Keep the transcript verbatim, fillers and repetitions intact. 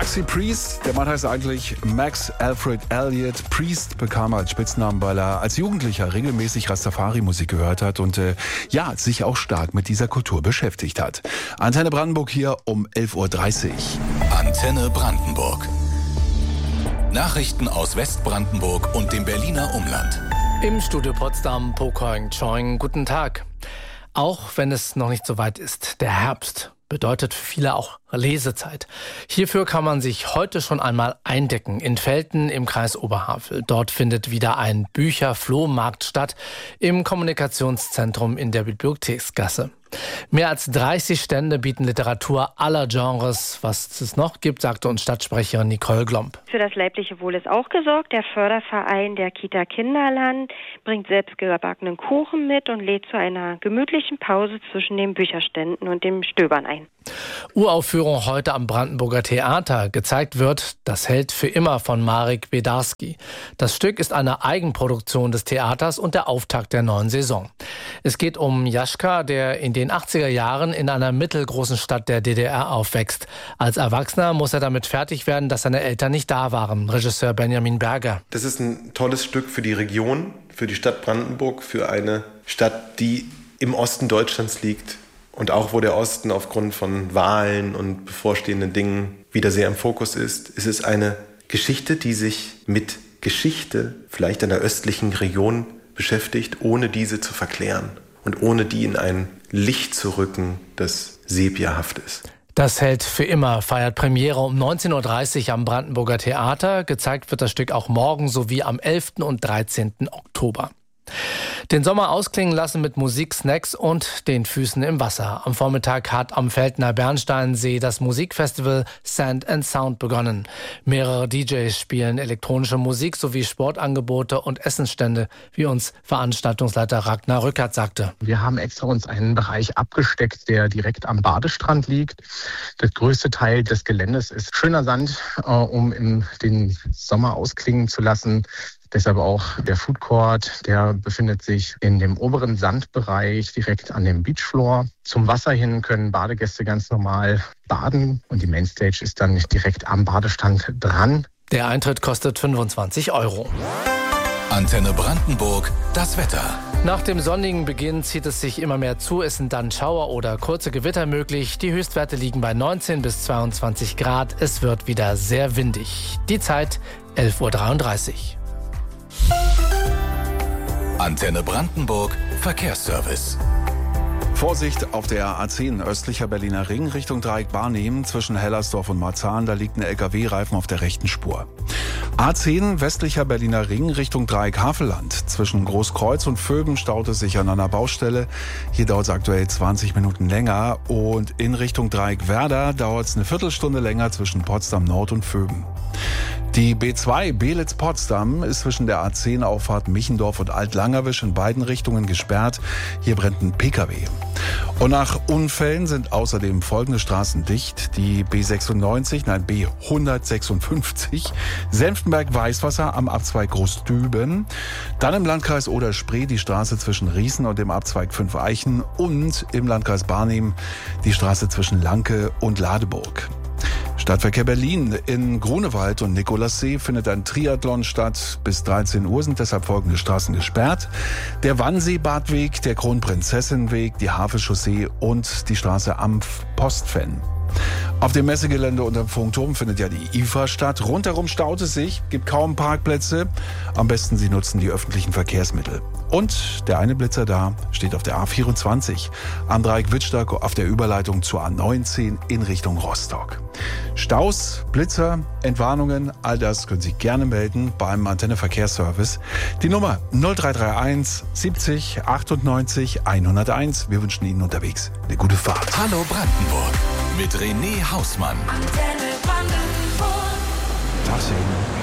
Maxi Priest, der Mann heißt eigentlich Max Alfred Elliott. Priest bekam als Spitznamen, weil er als Jugendlicher regelmäßig Rastafari-Musik gehört hat und äh, ja, sich auch stark mit dieser Kultur beschäftigt hat. Antenne Brandenburg hier um elf Uhr dreißig. Antenne Brandenburg. Nachrichten aus Westbrandenburg und dem Berliner Umland. Im Studio Potsdam, Pokoing Choing, guten Tag. Auch wenn es noch nicht so weit ist, der Herbst bedeutet für viele auch Lesezeit. Hierfür kann man sich heute schon einmal eindecken in Velten im Kreis Oberhavel. Dort findet wieder ein Bücherflohmarkt statt im Kommunikationszentrum in der Bibliotheksgasse. Mehr als dreißig Stände bieten Literatur aller Genres. Was es noch gibt, sagte uns Stadtsprecherin Nicole Glomb. Für das leibliche Wohl ist auch gesorgt. Der Förderverein der Kita Kinderland bringt selbstgebackenen Kuchen mit und lädt zu einer gemütlichen Pause zwischen den Bücherständen und dem Stöbern ein. Uraufführung heute am Brandenburger Theater. Gezeigt wird Das Held für immer von Marek Bedarski. Das Stück ist eine Eigenproduktion des Theaters und der Auftakt der neuen Saison. Es geht um Jaschka, der in den achtziger Jahren in einer mittelgroßen Stadt der D D R aufwächst. Als Erwachsener muss er damit fertig werden, dass seine Eltern nicht da waren. Regisseur Benjamin Berger. Das ist ein tolles Stück für die Region, für die Stadt Brandenburg, für eine Stadt, die im Osten Deutschlands liegt. Und auch wo der Osten aufgrund von Wahlen und bevorstehenden Dingen wieder sehr im Fokus ist, ist es eine Geschichte, die sich mit Geschichte vielleicht in der östlichen Region beschäftigt, ohne diese zu verklären und ohne die in ein Licht zu rücken, das sepiahaft ist. Das Held für immer feiert Premiere um neunzehn Uhr dreißig am Brandenburger Theater. Gezeigt wird das Stück auch morgen sowie am elften und dreizehnten Oktober. Den Sommer ausklingen lassen mit Musik, Snacks und den Füßen im Wasser. Am Vormittag hat am Veltener Bernsteinsee das Musikfestival Sand and Sound begonnen. Mehrere D Js spielen elektronische Musik sowie Sportangebote und Essensstände, wie uns Veranstaltungsleiter Ragnar Rückert sagte. Wir haben extra uns einen Bereich abgesteckt, der direkt am Badestrand liegt. Der größte Teil des Geländes ist schöner Sand, äh, um in den Sommer ausklingen zu lassen. Deshalb auch der Food Court, der befindet sich in dem oberen Sandbereich direkt an dem Beachfloor. Zum Wasser hin können Badegäste ganz normal baden und die Mainstage ist dann direkt am Badestrand dran. Der Eintritt kostet fünfundzwanzig Euro. Antenne Brandenburg, das Wetter. Nach dem sonnigen Beginn zieht es sich immer mehr zu. Es sind dann Schauer oder kurze Gewitter möglich. Die Höchstwerte liegen bei neunzehn bis zweiundzwanzig Grad. Es wird wieder sehr windig. Die Zeit elf Uhr dreiunddreißig. Antenne Brandenburg, Verkehrsservice. Vorsicht auf der A zehn östlicher Berliner Ring Richtung Dreieck Barnim zwischen Hellersdorf und Marzahn. Da liegt ein L K W-Reifen auf der rechten Spur. A zehn westlicher Berliner Ring Richtung Dreieck Havelland. Zwischen Großkreuz und Vöben staut es sich an einer Baustelle. Hier dauert es aktuell zwanzig Minuten länger. Und in Richtung Dreieck Werder dauert es eine Viertelstunde länger zwischen Potsdam Nord und Vöben. Die B zwei Belitz-Potsdam ist zwischen der A zehn Auffahrt Michendorf und Alt-Langerwisch in beiden Richtungen gesperrt. Hier brennt ein P K W. Und nach Unfällen sind außerdem folgende Straßen dicht. Die B sechsundneunzig, nein B hundertsechsundfünfzig, Senftenberg-Weißwasser am Abzweig Großdüben. Dann im Landkreis Oder-Spree die Straße zwischen Riesen und dem Abzweig Fünf Eichen. Und im Landkreis Barnim die Straße zwischen Lanke und Ladeburg. Stadtverkehr Berlin. In Grunewald und Nikolassee findet ein Triathlon statt. Bis dreizehn Uhr sind deshalb folgende Straßen gesperrt. Der Wannsee-Badweg, der Kronprinzessin-Weg, die Havelchaussee und die Straße am Postfen. Auf dem Messegelände unterm Funkturm findet ja die I F A statt. Rundherum staut es sich, gibt kaum Parkplätze. Am besten Sie nutzen die öffentlichen Verkehrsmittel. Und der eine Blitzer da steht auf der A vierundzwanzig am Dreieck Wittstock auf der Überleitung zur A neunzehn in Richtung Rostock. Staus, Blitzer, Entwarnungen, all das können Sie gerne melden beim Antenne Verkehrsservice. Die Nummer null drei drei eins siebzig achtundneunzig hunderteins. Wir wünschen Ihnen unterwegs eine gute Fahrt. Hallo Brandenburg mit René Hausmann. Antenne Brandenburg. Tachchen.